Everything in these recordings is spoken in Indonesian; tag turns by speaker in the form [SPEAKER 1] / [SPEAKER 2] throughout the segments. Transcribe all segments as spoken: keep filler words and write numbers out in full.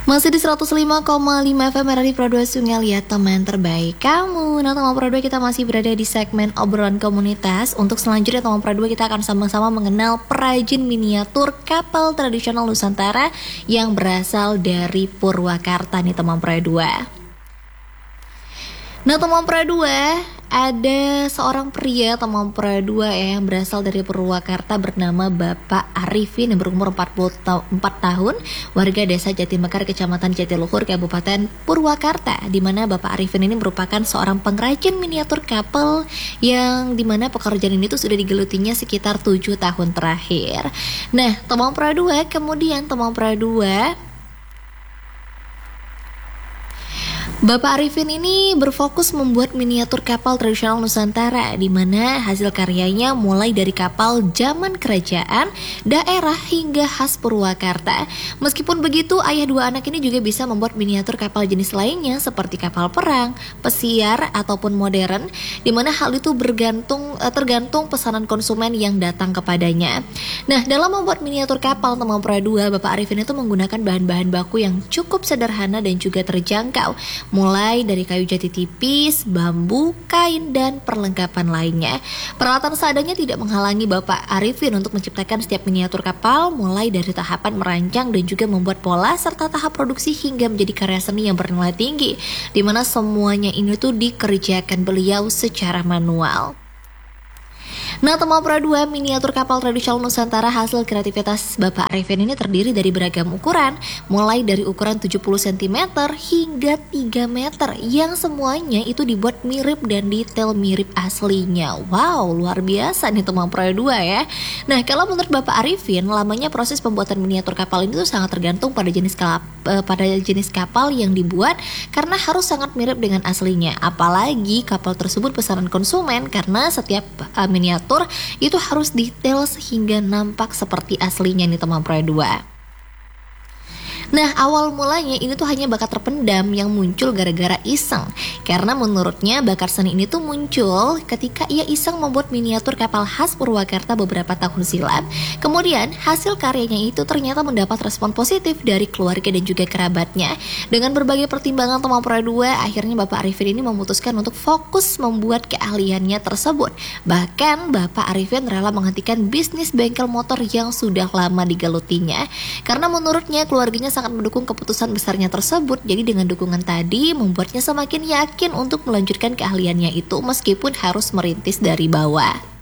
[SPEAKER 1] Masih di seratus lima koma lima F M R di Pro dua Sungai Liat, teman terbaik kamu. Nah, teman Pro dua, kita masih berada di segmen obrolan komunitas. Untuk selanjutnya teman Pro dua, kita akan sama-sama mengenal perajin miniatur kapal tradisional Nusantara yang berasal dari Purwakarta nih teman Pro dua. Nah, teman Pro dua, ada seorang pria teman Pro dua ya, yang berasal dari Purwakarta bernama Bapak Arifin yang berumur empat puluh empat tahun, warga desa Jatimekar, Kecamatan Jatiluhur, Kabupaten Purwakarta, di mana Bapak Arifin ini merupakan seorang pengrajin miniatur kapal yang dimana pekerjaan ini tuh sudah digelutinya sekitar tujuh tahun terakhir. Nah, teman Pro dua, kemudian teman Pro dua, Bapak Arifin ini berfokus membuat miniatur kapal tradisional Nusantara, di mana hasil karyanya mulai dari kapal zaman kerajaan, daerah hingga khas Purwakarta. Meskipun begitu, ayah dua anak ini juga bisa membuat miniatur kapal jenis lainnya seperti kapal perang, pesiar ataupun modern, di mana hal itu bergantung tergantung pesanan konsumen yang datang kepadanya. Nah, dalam membuat miniatur kapal teman Pro dua, Bapak Arifin itu menggunakan bahan-bahan baku yang cukup sederhana dan juga terjangkau, mulai dari kayu jati tipis, bambu, kain, dan perlengkapan lainnya. Peralatan seadanya tidak menghalangi Bapak Arifin untuk menciptakan setiap miniatur kapal, mulai dari tahapan merancang dan juga membuat pola, serta tahap produksi hingga menjadi karya seni yang bernilai tinggi, di mana semuanya ini tuh dikerjakan beliau secara manual. Nah, teman Pro dua, miniatur kapal tradisional Nusantara hasil kreativitas Bapak Arifin ini terdiri dari beragam ukuran, mulai dari ukuran tujuh puluh sentimeter hingga tiga meter, yang semuanya itu dibuat mirip dan detail mirip aslinya. Wow, luar biasa nih teman Pro dua ya. Nah, kalau menurut Bapak Arifin, lamanya proses pembuatan miniatur kapal ini tuh sangat tergantung pada jenis kapal, eh, pada jenis kapal yang dibuat, karena harus sangat mirip dengan aslinya. Apalagi kapal tersebut pesanan konsumen, karena setiap uh, miniatur itu harus detail sehingga nampak seperti aslinya nih teman Pro dua. Nah, awal mulanya ini tuh hanya bakat terpendam yang muncul gara-gara iseng. Karena menurutnya bakat seni ini tuh muncul ketika ia iseng membuat miniatur kapal khas Purwakarta beberapa tahun silam. Kemudian hasil karyanya itu ternyata mendapat respon positif dari keluarga dan juga kerabatnya. Dengan berbagai pertimbangan teman Pro dua, akhirnya Bapak Arifin ini memutuskan untuk fokus membuat keahliannya tersebut. Bahkan Bapak Arifin rela menghentikan bisnis bengkel motor yang sudah lama digelutinya, karena menurutnya keluarganya sangat mendukung keputusan besarnya tersebut. Jadi dengan dukungan tadi membuatnya semakin yakin untuk melanjutkan keahliannya itu meskipun harus merintis dari bawah.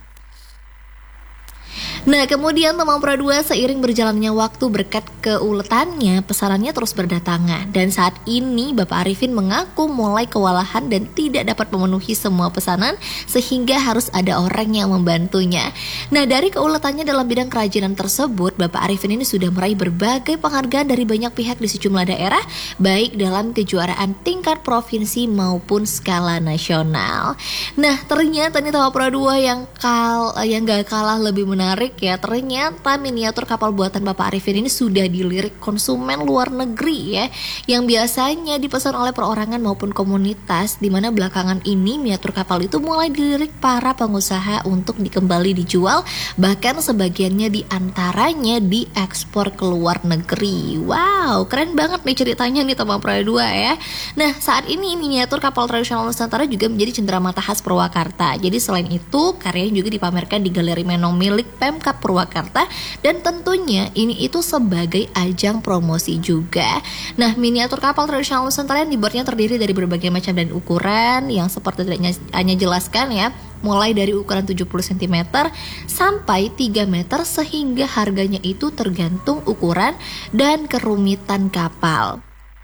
[SPEAKER 1] Nah, kemudian teman Pro dua, seiring berjalannya waktu berkat keuletannya, pesanannya terus berdatangan. Dan saat ini Bapak Arifin mengaku mulai kewalahan dan tidak dapat memenuhi semua pesanan, sehingga harus ada orang yang membantunya. Nah, dari keuletannya dalam bidang kerajinan tersebut, Bapak Arifin ini sudah meraih berbagai penghargaan dari banyak pihak di sejumlah daerah, baik dalam kejuaraan tingkat provinsi maupun skala nasional. Nah, ternyata nih teman Pro dua, yang kal yang gak kalah lebih menarik ya, ternyata miniatur kapal buatan Bapak Arifin ini sudah dilirik konsumen luar negeri ya, yang biasanya dipesan oleh perorangan maupun komunitas, di mana belakangan ini miniatur kapal itu mulai dilirik para pengusaha untuk dikembali dijual, bahkan sebagiannya diantaranya diekspor ke luar negeri. Wow, keren banget nih ceritanya nih teman Pro dua ya. Nah, saat ini miniatur kapal tradisional Nusantara juga menjadi cenderamata khas Purwakarta. Jadi selain itu, karyanya juga dipamerkan di Galeri Menong milik Pemkab Purwakarta, dan tentunya ini itu sebagai ajang promosi juga. Nah, miniatur kapal tradisional Nusantara yang dibuatnya terdiri dari berbagai macam dan ukuran yang seperti tadi hanya jelaskan ya, mulai dari ukuran tujuh puluh sentimeter sampai tiga meter, sehingga harganya itu tergantung ukuran dan kerumitan kapal.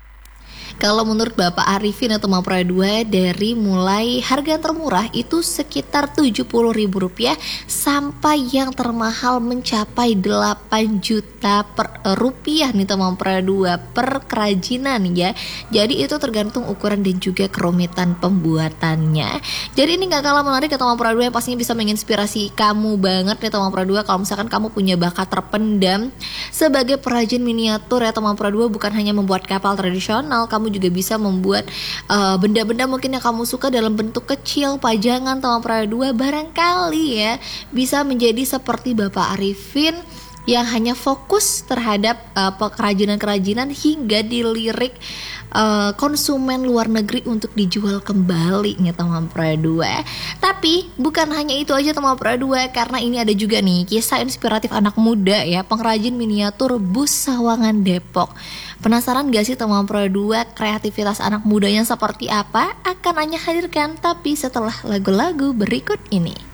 [SPEAKER 1] Kalau menurut Bapak Arifin atau teman Pro dua, dari mulai harga yang termurah itu sekitar tujuh puluh ribu rupiah sampai yang termahal mencapai delapan juta per rupiah nih teman Pro dua per kerajinan ya. Jadi itu tergantung ukuran dan juga kerumitan pembuatannya. Jadi ini gak kalah menarik ya teman Pro dua, yang pastinya bisa menginspirasi kamu banget nih teman Pro dua. Kalau misalkan kamu punya bakat terpendam sebagai perajin miniatur ya teman Pro dua, bukan hanya membuat kapal tradisional, kamu juga bisa membuat uh, benda-benda mungkin yang kamu suka dalam bentuk kecil, pajangan teman Pro dua, barangkali ya bisa menjadi seperti Bapak Arifin yang hanya fokus terhadap uh, kerajinan-kerajinan hingga dilirik uh, konsumen luar negeri untuk dijual kembali nih teman Pro dua. Tapi bukan hanya itu aja teman Pro dua, karena ini ada juga nih kisah inspiratif anak muda ya, pengrajin miniatur bus Sawangan Depok. Penasaran gak sih teman Pro dua kreativitas anak mudanya seperti apa? Akan Anya hadirkan tapi setelah lagu-lagu berikut ini.